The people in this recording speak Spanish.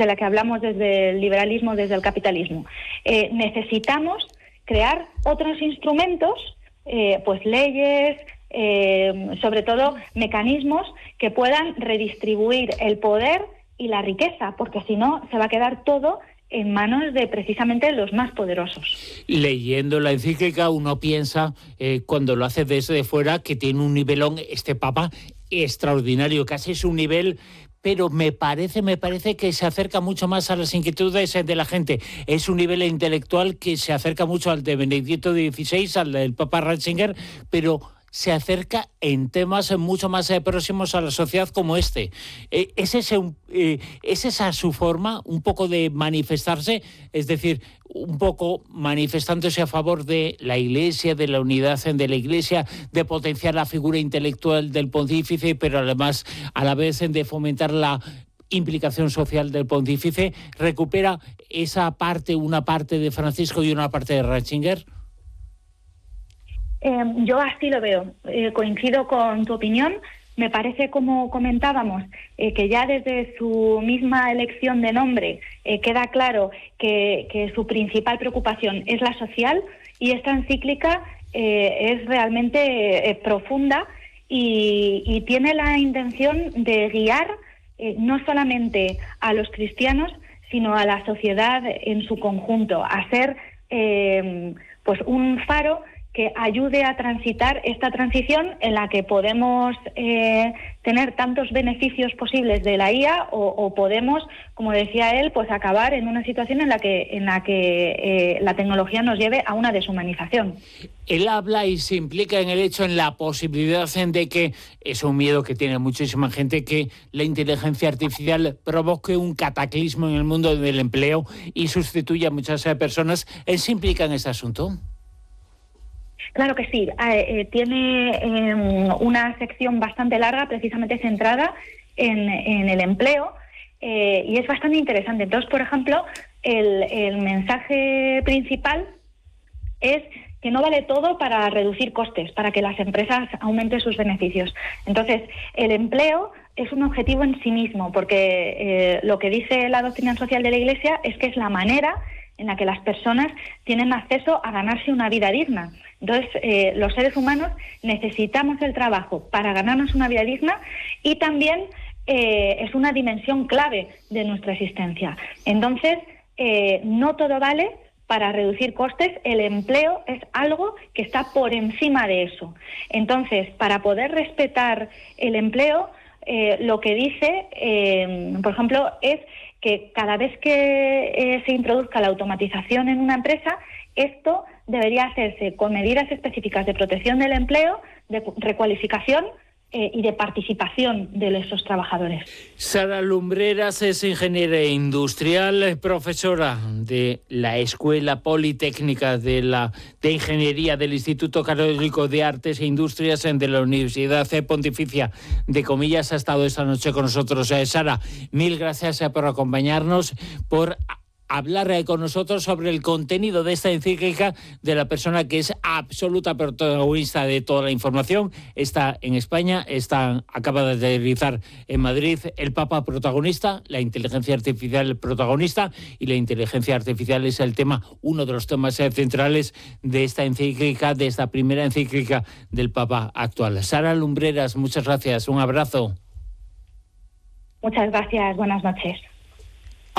de la que hablamos desde el liberalismo, desde el capitalismo. Necesitamos crear otros instrumentos, pues leyes, sobre todo mecanismos que puedan redistribuir el poder y la riqueza, porque si no se va a quedar todo en manos de precisamente los más poderosos. Leyendo la encíclica uno piensa, cuando lo hace desde fuera, que tiene un nivelón este Papa extraordinario, casi es un nivel, pero me parece que se acerca mucho más a las inquietudes de la gente. Es un nivel intelectual que se acerca mucho al de Benedicto XVI, al del Papa Ratzinger, pero se acerca en temas mucho más próximos a la sociedad como este. ¿Es esa su forma, un poco de manifestarse? Es decir, un poco manifestándose a favor de la Iglesia, de la unidad de la Iglesia, de potenciar la figura intelectual del pontífice, pero además a la vez de fomentar la implicación social del pontífice. ¿Recupera esa parte, una parte de Francisco y una parte de Ratzinger? Yo así lo veo, coincido con tu opinión. Me parece, como comentábamos, que ya desde su misma elección de nombre queda claro que su principal preocupación es la social, y esta encíclica es realmente profunda y tiene la intención de guiar no solamente a los cristianos, sino a la sociedad en su conjunto, a ser pues un faro que ayude a transitar esta transición en la que podemos tener tantos beneficios posibles de la IA o podemos, como decía él, pues acabar en una situación en la que la tecnología nos lleve a una deshumanización. Él habla y se implica en la posibilidad de que, es un miedo que tiene muchísima gente, que la inteligencia artificial provoque un cataclismo en el mundo del empleo y sustituya a muchas personas. ¿Él se implica en este asunto? Claro que sí. Tiene una sección bastante larga, precisamente centrada en el empleo, y es bastante interesante. Entonces, por ejemplo, el mensaje principal es que no vale todo para reducir costes, para que las empresas aumenten sus beneficios. Entonces, el empleo es un objetivo en sí mismo, porque lo que dice la doctrina social de la Iglesia es que es la manera en la que las personas tienen acceso a ganarse una vida digna. Entonces, los seres humanos necesitamos el trabajo para ganarnos una vida digna, y también es una dimensión clave de nuestra existencia. Entonces, no todo vale para reducir costes, el empleo es algo que está por encima de eso. Entonces, para poder respetar el empleo, lo que dice, por ejemplo, es que cada vez que se introduzca la automatización en una empresa, esto debería hacerse con medidas específicas de protección del empleo, de recualificación y de participación de esos trabajadores. Sara Lumbreras es ingeniera industrial, profesora de la Escuela Politécnica de Ingeniería del Instituto Católico de Artes e Industrias de la Universidad Pontificia de Comillas. Ha estado esta noche con nosotros. Sara, mil gracias por acompañarnos, por hablar con nosotros sobre el contenido de esta encíclica de la persona que es absoluta protagonista de toda la información. Está en España, acaba de aterrizar en Madrid, el Papa protagonista, la inteligencia artificial protagonista, y la inteligencia artificial es uno de los temas centrales de esta encíclica, de esta primera encíclica del Papa actual. Sara Lumbreras, muchas gracias, un abrazo. Muchas gracias, buenas noches.